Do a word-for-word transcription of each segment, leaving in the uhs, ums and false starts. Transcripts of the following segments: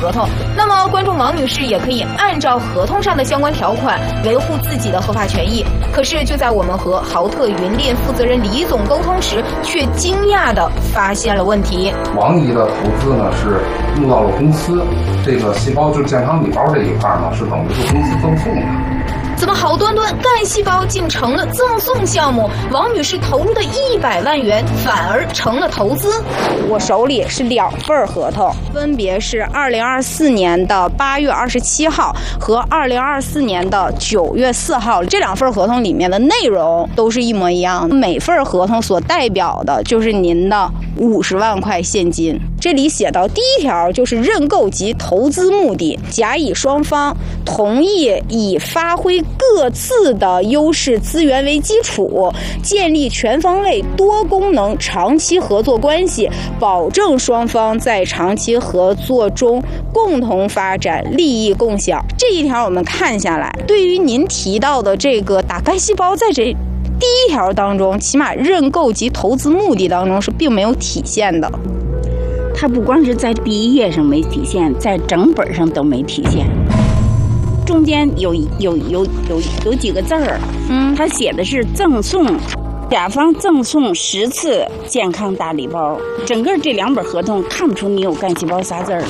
合同，那么观众王女士也可以按照合同上的相关条款维护自己的合法权益。可是就在我们和豪特云蔺负责人李总沟通时，却惊讶地发现了问题。 王姨的投资呢是入到了公司，这个细胞就是健康礼包这一块呢是等于是公司赠送的。 怎么好端端干细胞竟成了赠送项目？王女士投入的一百万元反而成了投资。 我手里是两份合同，分别是二零二四年的八月二十七号和二零二四年的九月四号。这两份合同里面的内容都是一模一样的，每份合同所代表的就是您的五十万块现金。这里写到第一条就是认购及投资目的，甲乙双方同意以发挥各自的优势资源为基础，建立全方位多功能长期合作关系，保证双方在长期合作中共同发展，利益共享。这一条我们看下来，对于您提到的这个打干细胞，在这第一条当中，起码认购及投资目的当中是并没有体现的。 它不光是在第一页上没体现，在整本上都没体现。中间有有有有有几个字儿，嗯，它写的是赠送，甲方赠送十次健康大礼包。整个这两本合同看不出你有干细胞仨字儿。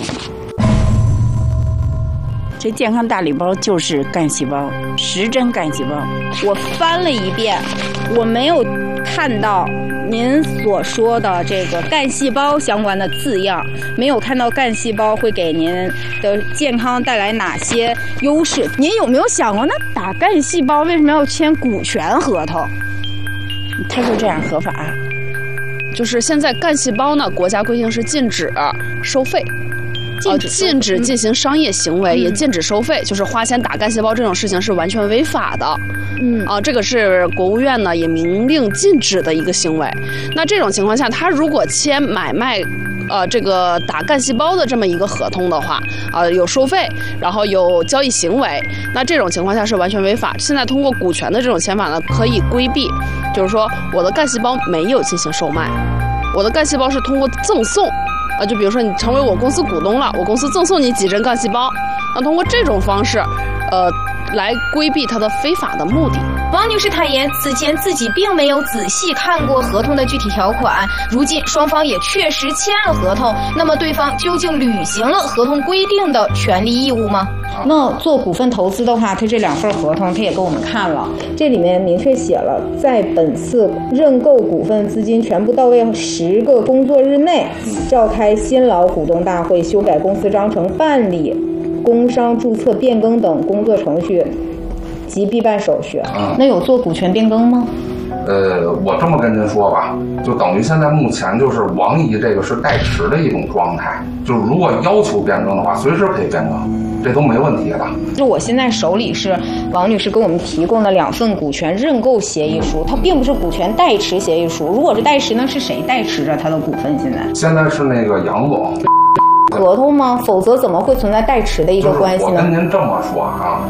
这健康大礼包就是干细胞，十针干细胞。 我翻了一遍，我没有看到您所说的这个干细胞相关的字样，没有看到干细胞会给您的健康带来哪些优势。您有没有想过，那打干细胞为什么要签股权合同？ 他说这样合法， 就是现在干细胞呢，国家规定是禁止收费。呃，禁止进行商业行为，嗯、也禁止收费，就是花钱打干细胞这种事情是完全违法的。嗯，啊、呃，这个是国务院呢也明令禁止的一个行为。那这种情况下，他如果签买卖，呃，这个打干细胞的这么一个合同的话，呃，有收费，然后有交易行为，那这种情况下是完全违法。现在通过股权的这种签法呢，可以规避，就是说我的干细胞没有进行售卖，我的干细胞是通过赠送。啊，就比如说你成为我公司股东了，我公司赠送你几针干细胞，那通过这种方式，呃，来规避它的非法的目的。 王女士坦言，此前自己并没有仔细看过合同的具体条款，如今双方也确实签了合同，那么对方究竟履行了合同规定的权利义务吗？ 那做股份投资的话，他这两份合同他也给我们看了，这里面明确写了，在本次认购股份资金全部到位十个工作日内，召开新老股东大会，修改公司章程，办理工商注册变更等工作程序及必办手续。嗯、那有做股权变更吗？ 呃，我这么跟您说吧，就等于现在目前就是王姨这个是代持的一种状态，就是如果要求变更的话，随时可以变更，这都没问题的。 就我现在手里是王女士给我们提供的两份股权认购协议书，它并不是股权代持协议书。如果是代持，那是谁代持着他的股份？现在现在是那个杨总合同吗？否则怎么会存在代持的一个关系呢？ 我跟您这么说啊，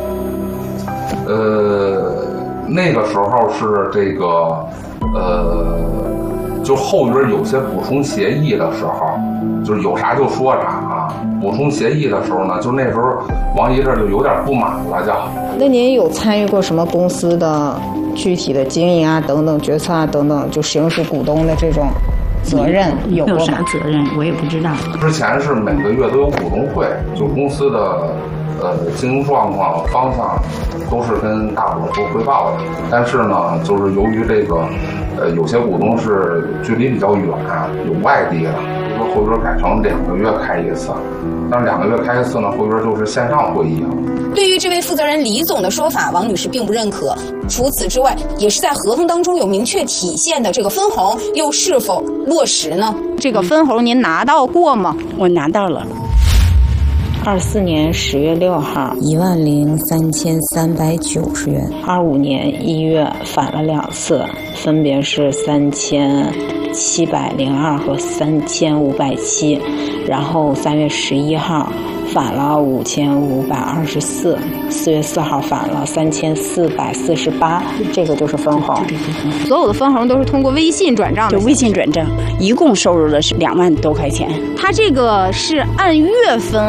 呃。那个时候是这个，呃，就后边有些补充协议的时候，就是有啥就说啥啊。补充协议的时候呢，就那时候王姨这就有点不满了，就。 那您有参与过什么公司的具体的经营啊、等等决策啊、等等，就行使股东的这种责任有过吗？ 有啥责任我也不知道。 之前是每个月都有股东会，就公司的。呃，经营状况方向都是跟大股东做汇报的，但是呢，就是由于这个，呃，有些股东是距离比较远，有外地的，比如说后边改成两个月开一次，但是两个月开一次呢，后边就是线上会议了。 对于这位负责人李总的说法，王女士并不认可。除此之外，也是在合同当中有明确体现的这个分红，又是否落实呢？ 这个分红您拿到过吗？ 我拿到了。 二四年十月六号一万零三千三百九十元， 二五年一月返了两次，分别是三千七百零二和三千五百七，然后三月十一号返了五千五百二十四，四月四号返了三千四百四十八，这个就是分红。所有的分红都是通过微信转账的， 就微信转账，一共收入的是两万多块钱。 它这个是按月分。